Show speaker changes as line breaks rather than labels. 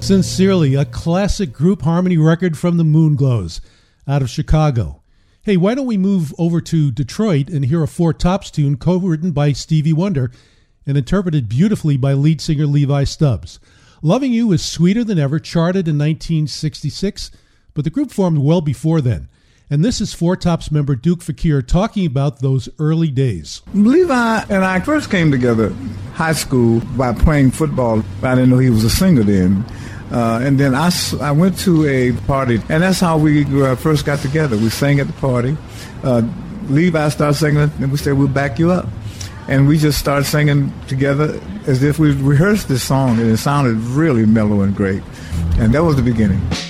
Sincerely, a classic group harmony record from the Moonglows out of Chicago. Hey, why don't we move over to Detroit and hear a Four Tops tune co-written by Stevie Wonder and interpreted beautifully by lead singer Levi Stubbs. Loving You is sweeter than ever, charted in 1966, but the group formed well before then. And this is Four Tops member Duke Fakir talking about those early days.
Levi and I first came together high school by playing football. I didn't know he was a singer then. And then I went to a party, and that's how we first got together. We sang at the party. Levi started singing, and we said, we'll back you up. And we just started singing together as if we rehearsed this song, and it sounded really mellow and great. And that was the beginning.